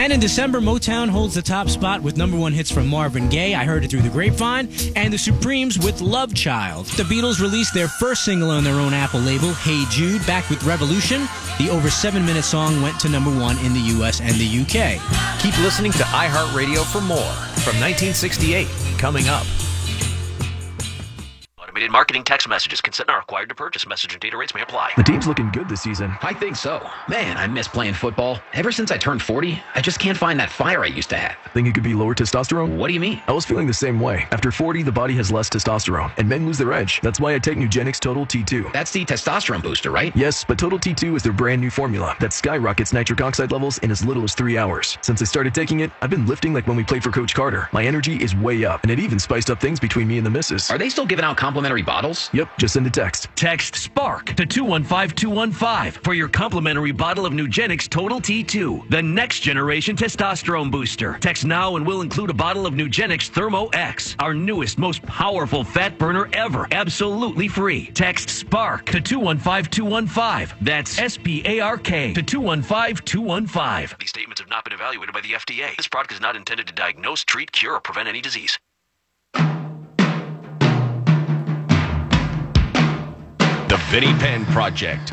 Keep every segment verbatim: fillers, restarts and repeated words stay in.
And in December, Motown holds the top spot with number one hits from Marvin Gaye, I Heard It Through the Grapevine, and the Supremes with Love Child. The Beatles released their first single on their own Apple label, Hey Jude, back with Revolution. The over seven-minute song went to number one in the U S and the U K. Keep listening to iHeartRadio for more from nineteen sixty-eight, coming up. Automated marketing text messages. Consent not required to purchase. Message and data rates may apply. The team's looking good this season. I think so. Man, I miss playing football. Ever since I turned forty, I just can't find that fire I used to have. Think it could be lower testosterone? What do you mean? I was feeling the same way. After forty, the body has less testosterone, and men lose their edge. That's why I take Nugenix Total T two. That's the testosterone booster, right? Yes, but Total T two is their brand new formula that skyrockets nitric oxide levels in as little as three hours. Since I started taking it, I've been lifting like when we played for Coach Carter. My energy is way up, and it even spiced up things between me and the missus. Are they still giving out complimentary bottles? Yep, just send a text. Text SPARK to two one five two one five for your complimentary bottle of Nugenix Total T two, the next generation testosterone booster. Text now and we'll include a bottle of Nugenix Thermo X, our newest, most powerful fat burner ever, absolutely free. Text SPARK to two one five two one five. That's S P A R K to two one five two one five. These statements have not been evaluated by the F D A. This product is not intended to diagnose, treat, cure, or prevent any disease. The Vinnie Penn Project.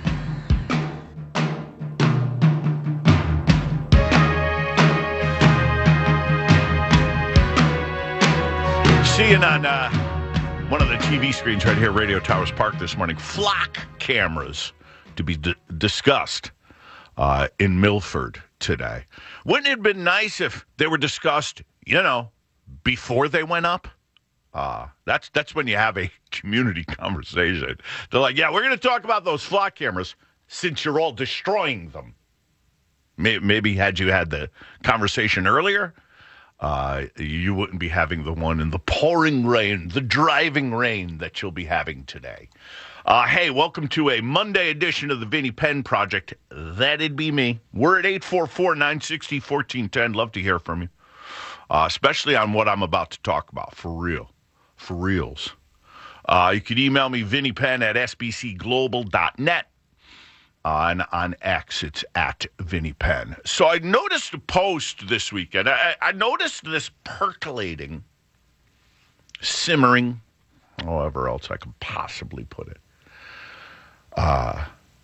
Seeing on uh, one of the T V screens right here, Radio Towers Park this morning, flock cameras to be d- discussed uh, in Milford today. Wouldn't it have been nice if they were discussed, you know, before they went up? Uh, that's that's when you have a community conversation. They're like, yeah, we're going to talk about those flock cameras since you're all destroying them. Maybe, maybe had you had the conversation earlier, uh, you wouldn't be having the one in the pouring rain, the driving rain that you'll be having today. Uh, hey, welcome to a Monday edition of the Vinnie Penn Project. That'd be me. We're at eight four four, nine six zero, one four one zero. Love to hear from you, uh, especially on what I'm about to talk about, for real. For reals. Uh, you can email me, Vinnie Penn at S B C global dot net. Uh, and on X, it's at Vinnie Penn. So I noticed a post this weekend. I, I noticed this percolating, simmering, however else I could possibly put it. Uh,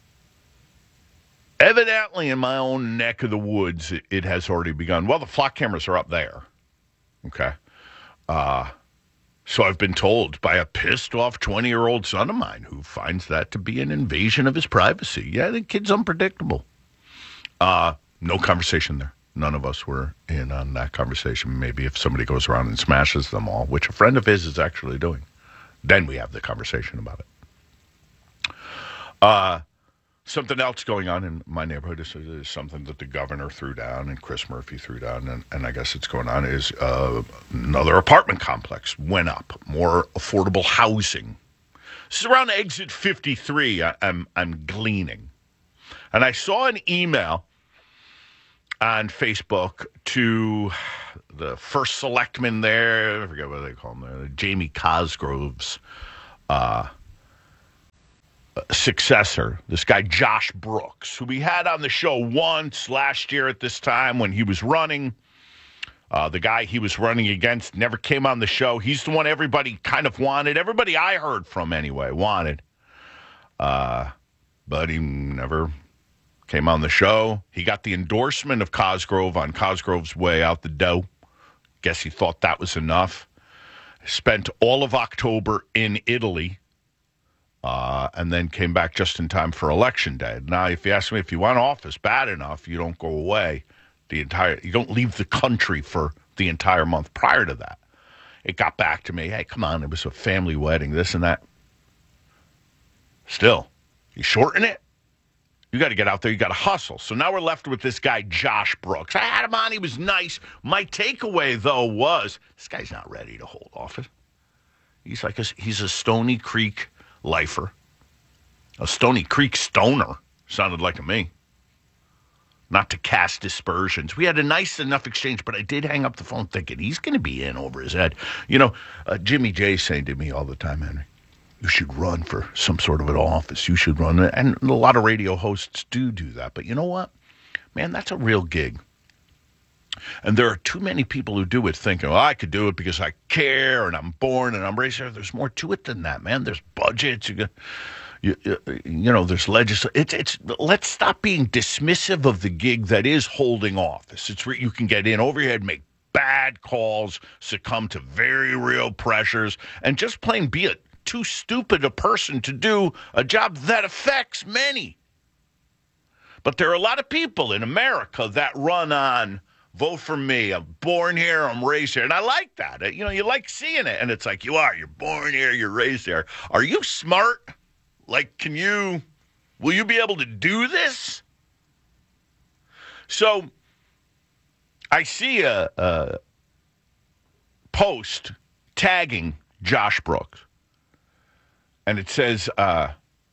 evidently, in my own neck of the woods, it, it has already begun. Well, the flock cameras are up there. Okay. Uh So I've been told by a pissed-off twenty-year-old son of mine who finds that to be an invasion of his privacy. Yeah, the kid's unpredictable. Uh, no conversation there. None of us were in on that conversation. Maybe if somebody goes around and smashes them all, which a friend of his is actually doing, then we have the conversation about it. Uh, something else going on in my neighborhood is, is something that the governor threw down and Chris Murphy threw down, and, and I guess it's going on, is uh, another apartment complex went up, more affordable housing. This is around exit fifty-three, I, I'm, I'm gleaning. And I saw an email on Facebook to the first selectman there, I forget what they call him there, Jamie Cosgrove's uh successor, this guy Josh Brooks, who we had on the show once last year at this time when he was running. Uh, the guy he was running against never came on the show. He's the one everybody kind of wanted. Everybody I heard from anyway wanted. Uh, but he never came on the show. He got the endorsement of Cosgrove on Cosgrove's way out the door. Guess he thought that was enough. Spent all of October in Italy. Uh, and then came back just in time for election day. Now, if you ask me if you want office bad enough, you don't go away the entire, you don't leave the country for the entire month prior to that. It got back to me, hey, come on, it was a family wedding, this and that. Still, you shorten it, you got to get out there, you got to hustle. So now we're left with this guy, Josh Brooks. I had him on, he was nice. My takeaway, though, was this guy's not ready to hold office. He's like a, he's a Stony Creek lifer. A Stony Creek stoner, sounded like to me. Not to cast dispersions. We had a nice enough exchange, but I did hang up the phone thinking he's going to be in over his head. You know, uh, Jimmy J's saying to me all the time, Henry, you should run for some sort of an office. You should run. And a lot of radio hosts do do that. But you know what? Man, that's a real gig. And there are too many people who do it thinking, well, I could do it because I care and I'm born and I'm raised here. There's more to it than that, man. There's budgets. You, you, you know, there's legislation. It's, it's, let's stop being dismissive of the gig that is holding office. It's where you can get in over your head, make bad calls, succumb to very real pressures, and just plain be a too stupid a person to do a job that affects many. But there are a lot of people in America that run on, vote for me, I'm born here, I'm raised here. And I like that. You know, you like seeing it. And it's like, you are, you're born here, you're raised here. Are you smart? Like, can you, will you be able to do this? So I see a, a post tagging Josh Brooks. And it says, uh,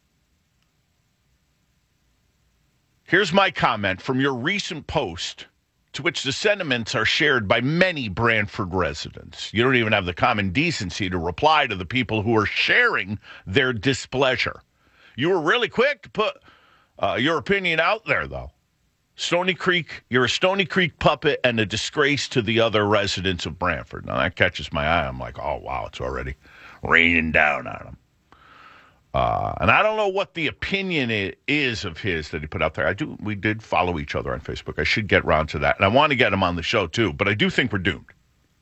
here's my comment from your recent post, to which the sentiments are shared by many Branford residents. You don't even have the common decency to reply to the people who are sharing their displeasure. You were really quick to put uh, your opinion out there, though. Stony Creek, you're a Stony Creek puppet and a disgrace to the other residents of Branford. Now, that catches my eye. I'm like, oh, wow, it's already raining down on them. Uh, and I don't know what the opinion is of his that he put out there. I do. We did follow each other on Facebook. I should get around to that. And I want to get him on the show, too. But I do think we're doomed.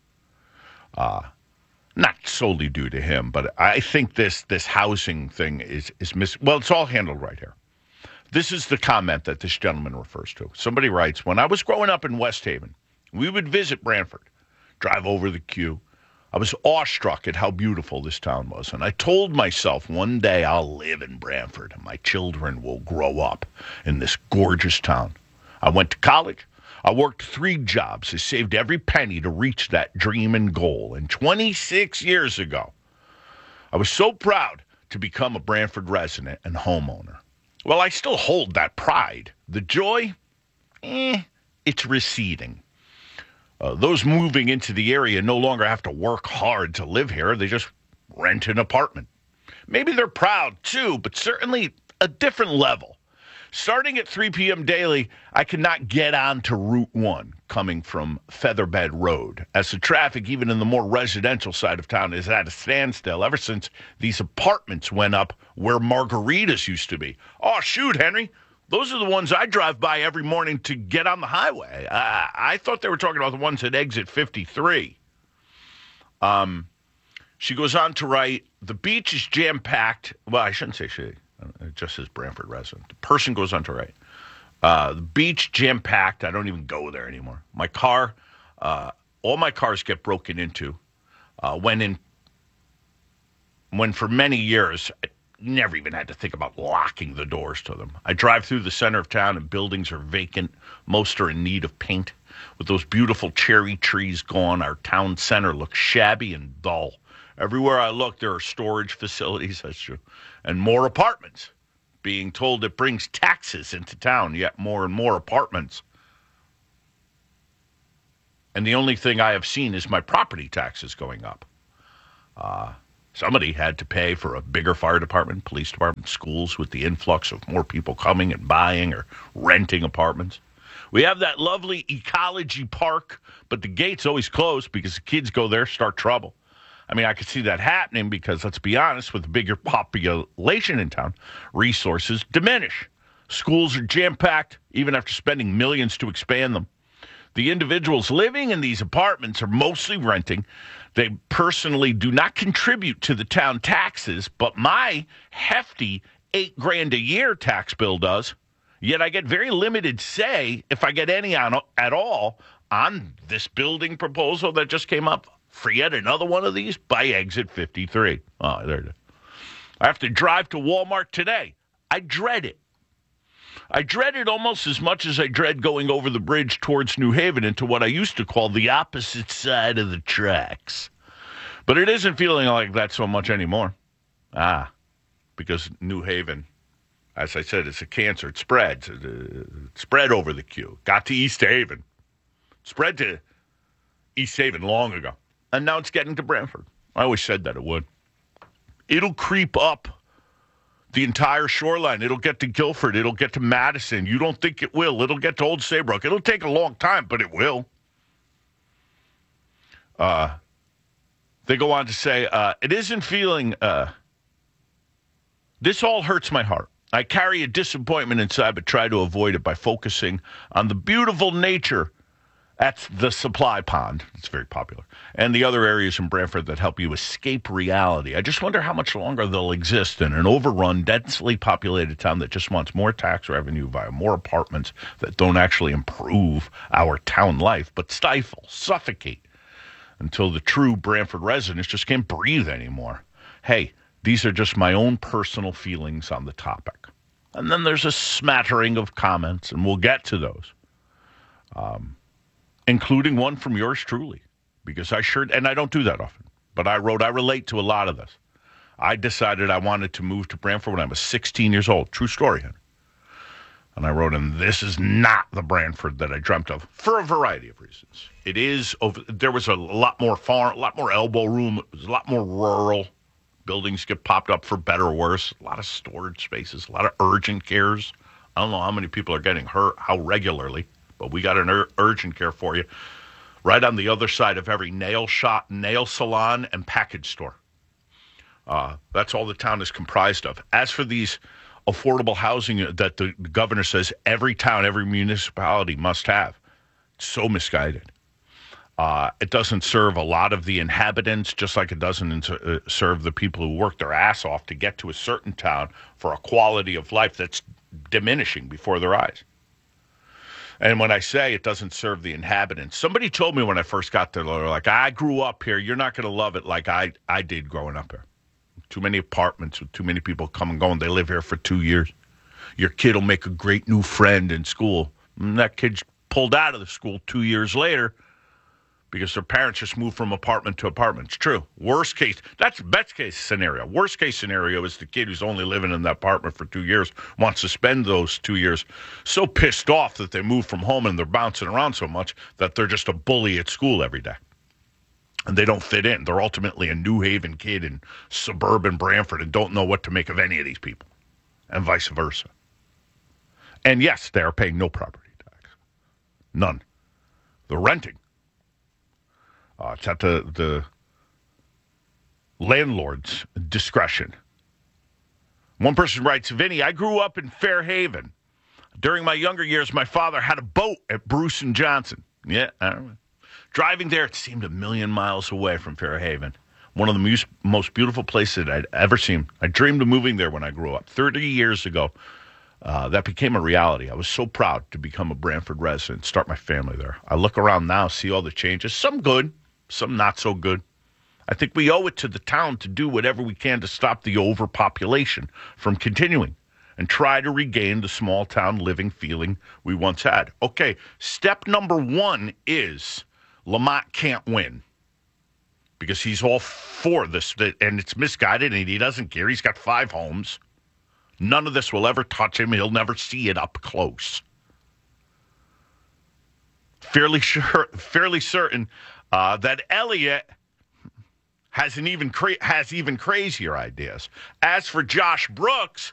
Uh, not solely due to him, but I think this this housing thing is, is mis- well, it's all handled right here. This is the comment that this gentleman refers to. Somebody writes, when I was growing up in West Haven, we would visit Branford, drive over the Q. I was awestruck at how beautiful this town was, and I told myself one day I'll live in Branford and my children will grow up in this gorgeous town. I went to college. I worked three jobs. I saved every penny to reach that dream and goal. And twenty-six years ago, I was so proud to become a Branford resident and homeowner. Well, I still hold that pride. The joy, eh, it's receding. Uh, those moving into the area no longer have to work hard to live here. They just rent an apartment. Maybe they're proud, too, but certainly a different level. Starting at three p.m. daily, I cannot get on to Route one coming from Featherbed Road, as the traffic, even in the more residential side of town, is at a standstill ever since these apartments went up where Margaritas used to be. Oh, shoot, Henry. Those are the ones I drive by every morning to get on the highway. I, I thought they were talking about the ones at exit fifty-three. Um, she goes on to write, the beach is jam-packed. Well, I shouldn't say she. It just says Branford resident. The person goes on to write, uh, the beach jam-packed. I don't even go there anymore. My car, uh, all my cars get broken into. Uh, when in, when for many years, I never even had to think about locking the doors to them. I drive through the center of town and buildings are vacant. Most are in need of paint. With those beautiful cherry trees gone, our town center looks shabby and dull. Everywhere I look, there are storage facilities, that's true, and more apartments. Being told it brings taxes into town, yet more and more apartments. And the only thing I have seen is my property taxes going up. Uh, somebody had to pay for a bigger fire department, police department, schools with the influx of more people coming and buying or renting apartments. We have that lovely ecology park, but the gate's always closed because the kids go there, start trouble. I mean, I could see that happening because, let's be honest, with a bigger population in town, resources diminish. Schools are jam-packed, even after spending millions to expand them. The individuals living in these apartments are mostly renting. They personally do not contribute to the town taxes, but my hefty eight grand a year tax bill does. Yet I get very limited say, if I get any on at all, on this building proposal that just came up for yet another one of these by exit fifty-three. Oh, there it is. I have to drive to Walmart today. I dread it. I dread it almost as much as I dread going over the bridge towards New Haven into what I used to call the opposite side of the tracks. But it isn't feeling like that so much anymore. Ah, because New Haven, as I said, it's a cancer. It spreads. It, it spread over the Q. Got to East Haven. Spread to East Haven long ago. And now it's getting to Branford. I always said that it would. It'll creep up the entire shoreline. It'll get to Guilford. It'll get to Madison. You don't think it will. It'll get to Old Saybrook. It'll take a long time, but it will. Uh, they go on to say, uh, it isn't feeling, uh, this all hurts my heart. I carry a disappointment inside, but try to avoid it by focusing on the beautiful nature at the supply pond. It's very popular. And the other areas in Brantford that help you escape reality. I just wonder how much longer they'll exist in an overrun, densely populated town that just wants more tax revenue via more apartments that don't actually improve our town life, but stifle, suffocate, until the true Brantford residents just can't breathe anymore. Hey, these are just my own personal feelings on the topic. And then there's a smattering of comments, and we'll get to those, um, including one from yours truly, because I sure, and I don't do that often, but I wrote, I relate to a lot of this. I decided I wanted to move to Brantford when I was sixteen years old. True story, Henry. And I wrote, and this is not the Brantford that I dreamt of for a variety of reasons. It is, over, there was a lot more farm, a lot more elbow room. It was a lot more rural. Buildings get popped up for better or worse. A lot of storage spaces, a lot of urgent cares. I don't know how many people are getting hurt, how regularly, but we got an ur- urgent care for you right on the other side of every nail shop, nail salon, and package store. Uh, that's all the town is comprised of. As for these affordable housing that the governor says every town, every municipality must have, it's so misguided. Uh, it doesn't serve a lot of the inhabitants, just like it doesn't uh, serve the people who work their ass off to get to a certain town for a quality of life that's diminishing before their eyes. And when I say it doesn't serve the inhabitants, somebody told me when I first got there, they're like, I grew up here. You're not going to love it like I, I did growing up here. Too many apartments with too many people come and go, and they live here for two years. Your kid will make a great new friend in school. And that kid's pulled out of the school two years later because their parents just moved from apartment to apartment. It's true. Worst case, that's best case scenario. Worst case scenario is the kid who's only living in that apartment for two years wants to spend those two years so pissed off that they moved from home and they're bouncing around so much that they're just a bully at school every day. And they don't fit in. They're ultimately a New Haven kid in suburban Brantford and don't know what to make of any of these people, and vice versa. And yes, they are paying no property tax. None. They're renting. Uh, it's at the, the landlord's discretion. One person writes, Vinny, I grew up in Fairhaven. During my younger years, my father had a boat at Bruce and Johnson. Yeah, I don't know. Driving there, it seemed a million miles away from Fairhaven. One of the most, most beautiful places I'd ever seen. I dreamed of moving there when I grew up. thirty years ago, uh, that became a reality. I was so proud to become a Brantford resident, start my family there. I look around now, see all the changes. Some good, some not so good. I think we owe it to the town to do whatever we can to stop the overpopulation from continuing and try to regain the small town living feeling we once had. Okay, step number one is Lamont can't win because he's all for this, and it's misguided, and he doesn't care. He's got five homes. None of this will ever touch him. He'll never see it up close. Fairly sure, fairly certain uh, that Elliott has an even cra- has even crazier ideas. As for Josh Brooks,